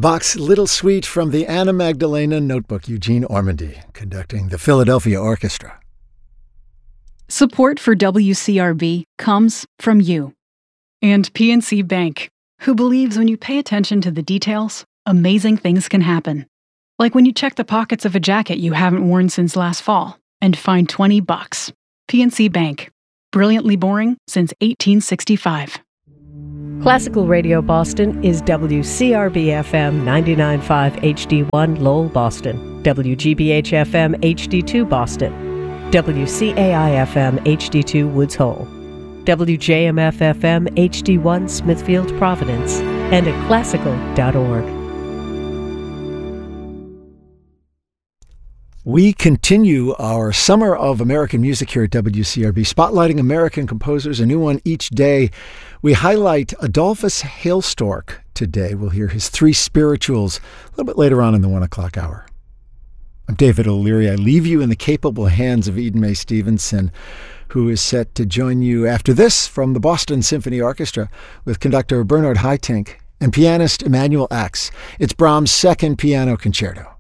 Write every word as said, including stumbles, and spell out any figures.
Bach's Little Suite from the Anna Magdalena Notebook, Eugene Ormandy, conducting the Philadelphia Orchestra. Support for W C R B comes from you and P N C Bank, who believes when you pay attention to the details, amazing things can happen. Like when you check the pockets of a jacket you haven't worn since last fall and find twenty bucks. P N C Bank. Brilliantly boring since eighteen sixty-five. Classical Radio Boston is W C R B F M ninety-nine point five H D one Lowell, Boston, W G B H F M H D two Boston, W C A I F M H D two Woods Hole, W J M F F M H D one Smithfield, Providence, and at classical dot org. We continue our Summer of American Music here at W C R B, spotlighting American composers, a new one each day. We highlight Adolphus Hailstork today. We'll hear his three spirituals a little bit later on in the one o'clock hour. I'm David O'Leary. I leave you in the capable hands of Eden Mae Stevenson, who is set to join you after this from the Boston Symphony Orchestra with conductor Bernard Haitink and pianist Emanuel Ax. It's Brahms' second piano concerto.